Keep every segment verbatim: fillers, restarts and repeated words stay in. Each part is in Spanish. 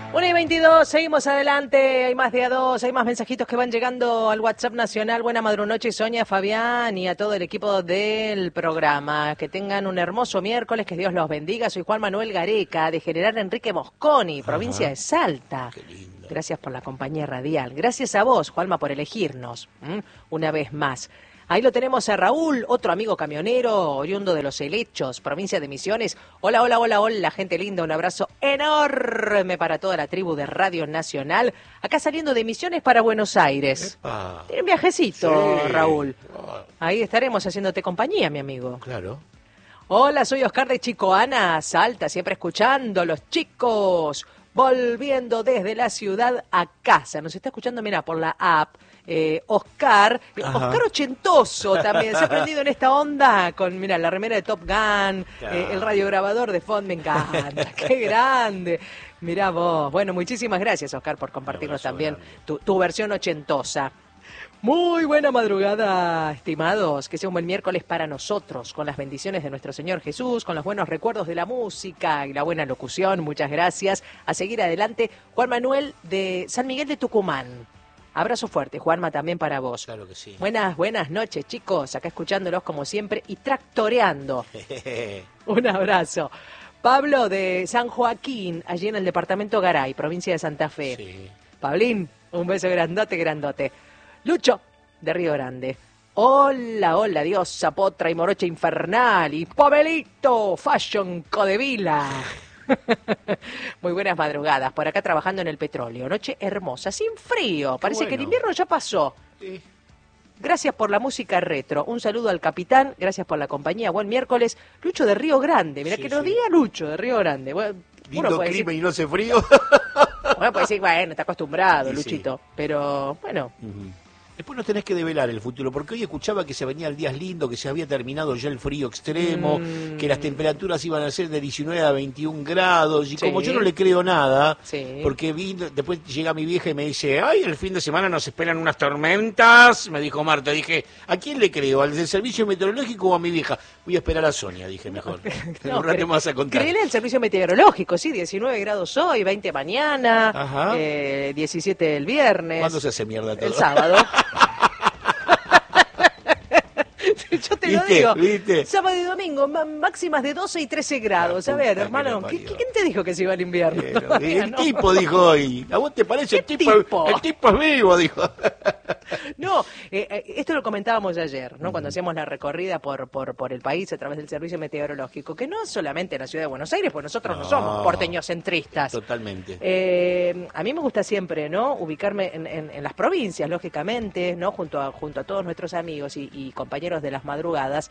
una y veintidós, seguimos adelante, hay más de a dos, hay más mensajitos que van llegando al WhatsApp nacional. Buena madrunoche, Sonia, Fabián y a todo el equipo del programa. Que tengan un hermoso miércoles, que Dios los bendiga. Soy Juan Manuel Gareca, de General Enrique Mosconi, provincia Ajá. de Salta. Qué lindo. Gracias por la compañía radial. Gracias a vos, Juanma, por elegirnos, ¿m? Una vez más. Ahí lo tenemos a Raúl, otro amigo camionero, oriundo de Los Helechos, provincia de Misiones. Hola, hola, hola, hola, gente linda, un abrazo enorme para toda la tribu de Radio Nacional. Acá saliendo de Misiones para Buenos Aires. Epa. Tiene un viajecito, Sí. Raúl. Ah, Ahí estaremos haciéndote compañía, mi amigo. claro. Hola, soy Oscar de Chicoana, Salta, siempre escuchando los chicos. Volviendo desde la ciudad a casa. Nos está escuchando, mira, por la app. Eh, Oscar, Ajá. Oscar ochentoso también, se ha prendido en esta onda con, mira, la remera de Top Gun, Claro. eh, el radiograbador de fondo, me encanta, qué grande. Mirá vos, bueno, muchísimas gracias, Oscar, por compartirnos abrazo también grande. tu, tu versión ochentosa. Muy buena madrugada, estimados, que sea un buen miércoles para nosotros, con las bendiciones de nuestro Señor Jesús, con los buenos recuerdos de la música y la buena locución, muchas gracias. A seguir adelante, Juan Manuel de San Miguel de Tucumán. Abrazo fuerte, Juanma, también para vos. Claro que sí. Buenas, buenas noches, chicos, acá escuchándolos como siempre y tractoreando. Un abrazo. Pablo de San Joaquín, allí en el departamento Garay, provincia de Santa Fe. Sí. Pablín, un beso grandote, grandote. Lucho, de Río Grande. Hola, hola, diosa, potra y morocha infernal. Y Pavelito, Fashion Codevila. Muy buenas madrugadas, por acá trabajando en el petróleo. Noche hermosa, sin frío. Parece bueno. que el invierno ya pasó. Sí. Gracias por la música retro. Un saludo al capitán, gracias por la compañía. Buen miércoles. Lucho de Río Grande. Mirá Sí, que nos sí. diga Lucho de Río Grande. Bueno, uno Lindo puede clima decir, y no hace frío. bueno, puede decir, bueno, está acostumbrado, Y sí. Luchito. Pero, bueno, Ujú. Después nos tenés que develar el futuro, porque hoy escuchaba que se venían días lindos, que se había terminado ya el frío extremo, Mm. que las temperaturas iban a ser de diecinueve a veintiún grados, y Sí. como yo no le creo nada, Sí. porque vi, después llega mi vieja y me dice, ay, el fin de semana nos esperan unas tormentas, me dijo Marta, dije, ¿a quién le creo? ¿Al del servicio meteorológico o a mi vieja? Voy a esperar a Sonia, dije mejor. En no, un rato cre- me vas a contar. créele al servicio meteorológico, sí, diecinueve grados hoy, veinte mañana, Ajá. eh, diecisiete el viernes. ¿Cuándo se hace mierda todo? El sábado. Yo te lo ¿Viste? digo. ¿Viste? Sábado y domingo, ma- máximas de doce y trece grados. La A ver, puta que hermano, lo ¿qué- parió. qué- ¿quién te dijo que se iba al invierno? Pero, Todavía el no. tipo dijo hoy, ¿a vos te parece? El ¿Qué tipo, tipo? el tipo es vivo, dijo. No, eh, eh, esto lo comentábamos ayer, ¿no? Ujú. Cuando hacíamos la recorrida por, por, por el país a través del servicio meteorológico, que no solamente en la ciudad de Buenos Aires, pues nosotros no, No. somos porteños centristas. Totalmente. Eh, a mí me gusta siempre, ¿no? Ubicarme en, en- en las provincias, lógicamente, ¿no? Junto a, junto a todos nuestros amigos y, y compañeros de las madrugadas.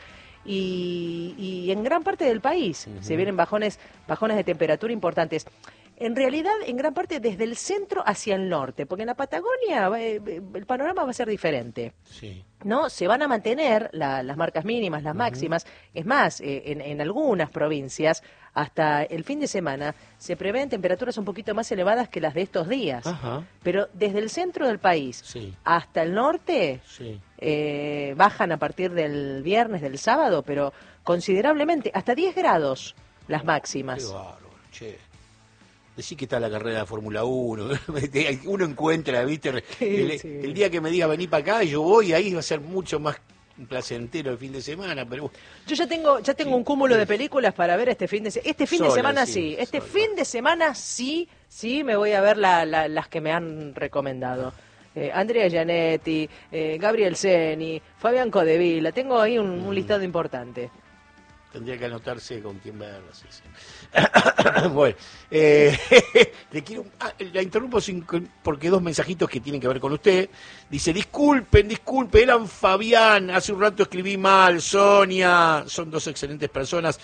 Y, y en gran parte del país Ujú. se vienen bajones, bajones de temperatura importantes. En realidad, en gran parte desde el centro hacia el norte, porque en la Patagonia va- eh, el panorama va a ser diferente. Sí. ¿No? Se van a mantener la- las marcas mínimas, las máximas. Es más, eh, en, en algunas provincias, hasta el fin de semana, se prevén temperaturas un poquito más elevadas que las de estos días. Ajá. Pero desde el centro del país Sí. hasta el norte, Sí. eh, bajan a partir del viernes, del sábado, pero considerablemente, hasta diez grados las Qué máximas. bárbaro, che. Decí que está la carrera de Fórmula uno. Uno encuentra, ¿viste? el, sí. el día que me diga vení para acá, yo voy, ahí va a ser mucho más placentero el fin de semana, pero Yo ya tengo ya tengo Sí, un cúmulo sí. de películas para ver este fin de semana. Este fin de Sola, semana sí, sí, este sola. fin de semana sí, sí me voy a ver la- la- las que me han recomendado. Eh, Andrea Gianetti, eh, Gabriel Ceni, Fabián Codevila, tengo ahí un, un listado importante. tendría que anotarse con quién verla. Sí, sí. Bueno, eh, le quiero, ah, la interrumpo sin- porque dos mensajitos que tienen que ver con usted. Dice, disculpen, disculpen, eran Fabián, hace un rato escribí mal, Sonia, son dos excelentes personas.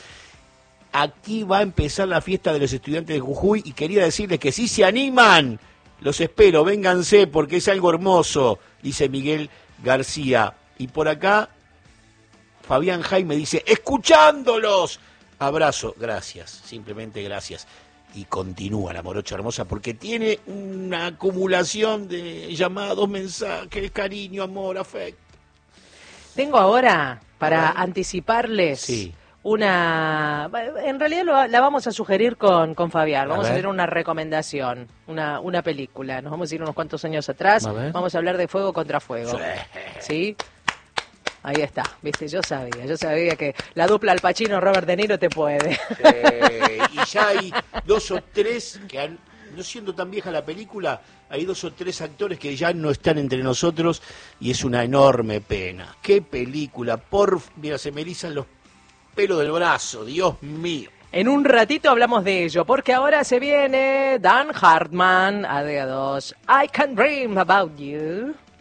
Aquí va a empezar la fiesta de los estudiantes de Jujuy y quería decirles que si se animan, los espero, vénganse porque es algo hermoso, dice Miguel García. Y por acá, Fabián Jaime dice, escuchándolos. Abrazo, gracias, simplemente gracias. Y continúa la morocha hermosa porque tiene una acumulación de llamados, mensajes, cariño, amor, afecto. Tengo ahora, para A ver. anticiparles, Sí. una... En realidad lo- la vamos a sugerir con, con Fabián. A Vamos a, ver. hacer una recomendación, una, una película. Nos vamos a ir unos cuantos años atrás. A ver. Vamos a hablar de Fuego contra Fuego. Sí. ¿Sí? Ahí está, viste, yo sabía, yo sabía que la dupla Al Pacino-Robert De Niro te puede. Eh, y ya hay dos o tres que han, no siendo tan vieja la película, hay dos o tres actores que ya no están entre nosotros y es una enorme pena. ¡Qué película! Por, mira, se me erizan los pelos del brazo, Dios mío. En un ratito hablamos de ello, porque ahora se viene Dan Hartman, A D A dos, I Can Dream About You.